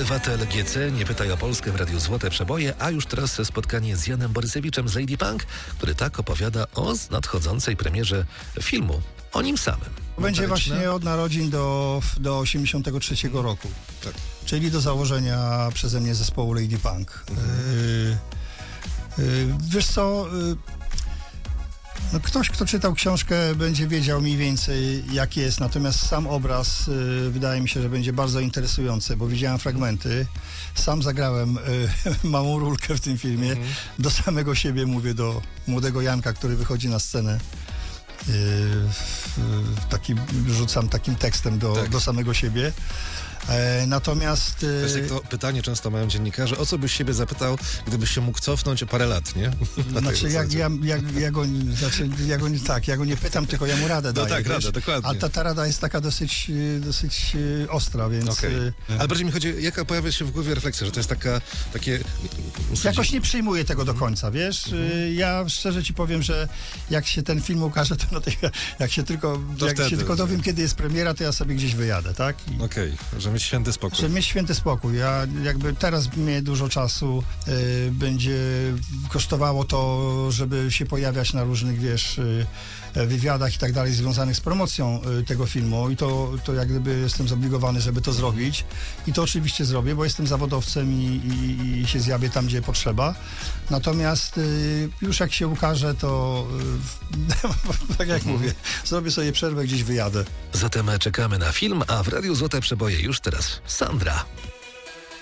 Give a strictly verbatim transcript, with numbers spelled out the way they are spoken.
Obywatel G C, nie pytaj o Polskę w Radiu Złote Przeboje, a już teraz spotkanie z Janem Borysewiczem z Lady Punk, który tak opowiada o nadchodzącej premierze filmu o nim samym. Będzie Metalliczne. właśnie od narodzin do, do osiemdziesiątego trzeciego roku, Tak. czyli do założenia przeze mnie zespołu Lady Punk. Mhm. Yy, yy, wiesz co, yy, no ktoś, kto czytał książkę, będzie wiedział mniej więcej, jak jest, natomiast sam obraz yy, wydaje mi się, że będzie bardzo interesujący, bo widziałem fragmenty, sam zagrałem yy, małą rulkę w tym filmie, Mhm. do samego siebie mówię, do młodego Janka, który wychodzi na scenę. Yy, taki, rzucam takim tekstem do, Tak. do samego siebie. E, natomiast... To jest jak to pytanie często mają dziennikarze, o co byś siebie zapytał, gdybyś się mógł cofnąć o parę lat, nie? Na Znaczy, tej jak, zasadzie. ja, jak, ja, go, znaczy ja go nie tak, ja go nie pytam, tylko ja mu radę No daję. tak, wiesz? radę, dokładnie. A ta, ta rada jest taka dosyć, dosyć e, ostra, więc... Okej. e, Ale bardziej mi chodzi, jaka pojawia się w głowie refleksja, że to jest taka, takie... Jakoś nie przyjmuję tego do końca, wiesz? Mhm. Ja szczerze ci powiem, że jak się ten film ukaże, to no to ja, jak się tylko, To jak wtedy, się tylko dowiem, że- kiedy jest premiera, to ja sobie gdzieś wyjadę, tak? I, Okej, że mieć święty spokój. Żeby mieć święty spokój. Ja jakby teraz mnie dużo czasu y, będzie kosztowało to, żeby się pojawiać na różnych, wiesz, y, wywiadach i tak dalej związanych z promocją y, tego filmu i to, to jak gdyby jestem zobligowany, żeby to zrobić i to oczywiście zrobię, bo jestem zawodowcem i, i, i się zjawię tam, gdzie potrzeba. Natomiast y, już jak się ukaże, to y, tak jak mówię, zrobię sobie przerwę, gdzieś wyjadę. Zatem czekamy na film, a w Radiu Złote Przeboje już teraz Sandra.